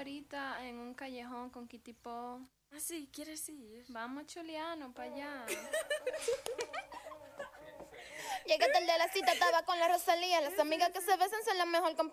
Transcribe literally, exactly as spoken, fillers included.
ahorita en un callejón con Kitty Po. Ah, sí, ¿quieres ir? Vamos, Chuliano, para allá. Llegué tarde a la cita, estaba con la Rosalía. Las amigas que se besan son la mejor compañía.